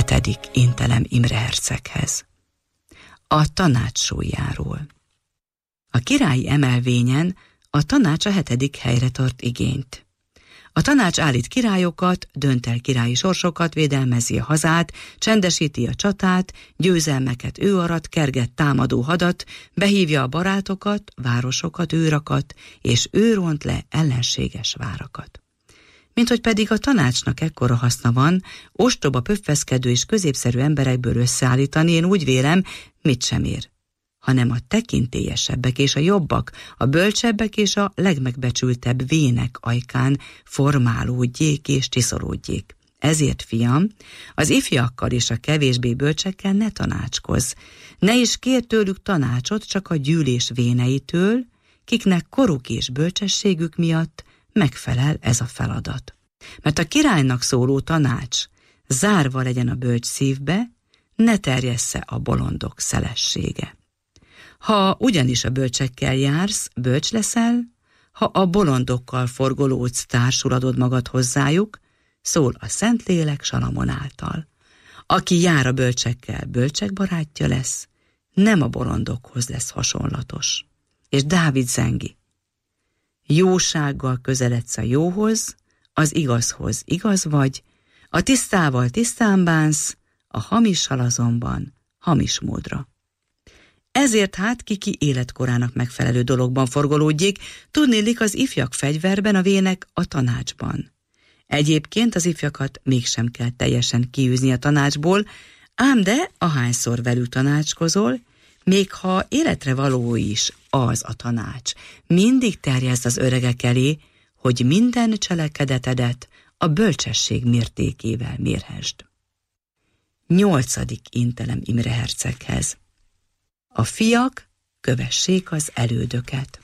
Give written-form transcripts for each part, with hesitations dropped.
7. Intelem Imre herceghez. A tanács súlyáról. A királyi emelvényen a tanács a 7. helyre tart igényt. A tanács állít királyokat, dönt el királyi sorsokat, védelmezi a hazát, csendesíti a csatát, győzelmeket ő arat, kerget támadó hadat, behívja a barátokat, városokat, őrakat, és ő ront le ellenséges várakat. Minthogy pedig a tanácsnak ekkora haszna van, ostoba, pöffeszkedő és középszerű emberekből összeállítani, én úgy vélem, mit sem ér, hanem a tekintélyesebbek és a jobbak, a bölcsebbek és a legmegbecsültebb vének ajkán formálódjék és csiszolódjék. Ezért, fiam, az ifjakkal és a kevésbé bölcsekkel ne tanácskozz. Ne is kér tőlük tanácsot csak a gyűlés véneitől, kiknek koruk és bölcsességük miatt megfelel ez a feladat. Mert a királynak szóló tanács zárva legyen a bölcs szívbe, ne terjessze a bolondok szelessége. Ha ugyanis a bölcsekkel jársz, bölcs leszel, ha a bolondokkal forgolódsz, társuladod magad hozzájuk, szól a Szentlélek Salamon által. Aki jár a bölcsekkel, bölcsek barátja lesz, nem a bolondokhoz lesz hasonlatos. És Dávid zengi: jósággal közeledsz a jóhoz, az igazhoz igaz vagy, a tisztával tisztán bánsz, a hamissal azonban hamis módra. Ezért hát ki életkorának megfelelő dologban forgolódjék, tudnélik az ifjak fegyverben, a vének a tanácsban. Egyébként az ifjakat mégsem kell teljesen kiűzni a tanácsból, ám de ahányszor velük tanácskozol, még ha életre való is az a tanács, mindig terjeszd az öregek elé, hogy minden cselekedetedet a bölcsesség mértékével mérhesd. 8. Intelem Imre herceghez. A fiak kövessék az elődöket.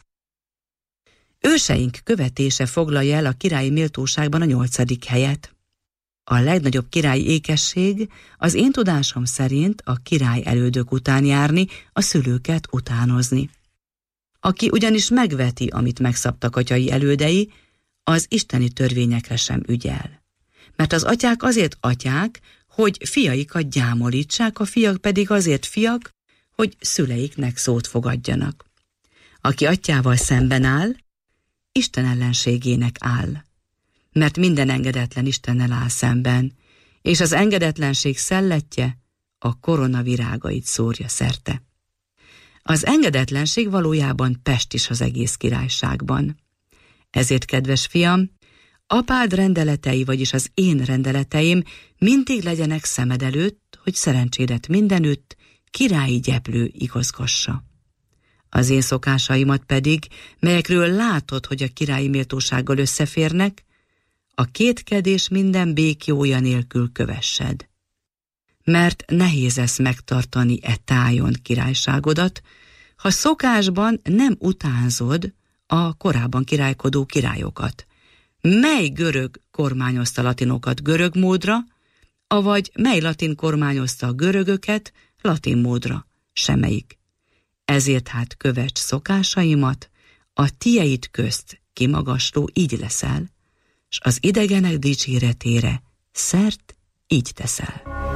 Őseink követése foglalja el a királyi méltóságban a 8. helyet. A legnagyobb királyi ékesség az én tudásom szerint a király elődök után járni, a szülőket utánozni. Aki ugyanis megveti, amit megszabtak atyai elődei, az isteni törvényekre sem ügyel. Mert az atyák azért atyák, hogy fiaikat gyámolítsák, a fiak pedig azért fiak, hogy szüleiknek szót fogadjanak. Aki atyával szemben áll, Isten ellenségének áll, mert minden engedetlen Istennel áll szemben, és az engedetlenség szelletje a koronavirágait szórja szerte. Az engedetlenség valójában pest is az egész királyságban. Ezért, kedves fiam, apád rendeletei, vagyis az én rendeleteim mindig legyenek szemed előtt, hogy szerencsédet mindenütt királyi gyeplő igazgassa. Az én szokásaimat pedig, melyekről látod, hogy a királyi méltósággal összeférnek, a kétkedés minden békjója nélkül kövessed. Mert nehéz ezt megtartani e tájon királyságodat, ha szokásban nem utánzod a korábban királykodó királyokat. Mely görög kormányozta latinokat görög módra, avagy mely latin kormányozta a görögöket latin módra, semmelyik. Ezért hát kövess szokásaimat, a tieid közt kimagasló így leszel, s az idegenek dicséretére szert így teszel.